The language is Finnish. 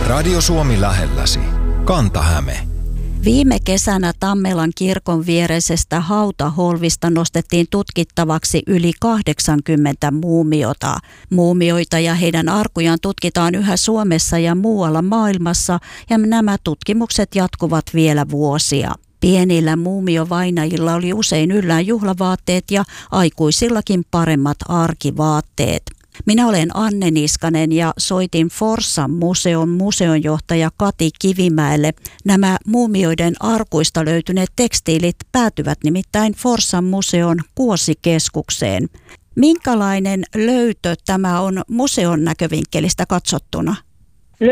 Radio Suomi lähelläsi. Kanta-Häme. Viime kesänä Tammelan kirkon viereisestä hautaholvista nostettiin tutkittavaksi yli 80 muumiota. Muumioita ja heidän arkujaan tutkitaan yhä Suomessa ja muualla maailmassa, ja nämä tutkimukset jatkuvat vielä vuosia. Pienillä muumiovainajilla oli usein yllään juhlavaatteet ja aikuisillakin paremmat arkivaatteet. Minä olen Anne Niskanen ja soitin Forssan museon museonjohtaja Kati Kivimäelle. Nämä muumioiden arkuista löytyneet tekstiilit päätyvät nimittäin Forssan museon Kuosikeskukseen. Minkälainen löytö tämä on museon näkövinkkelistä katsottuna?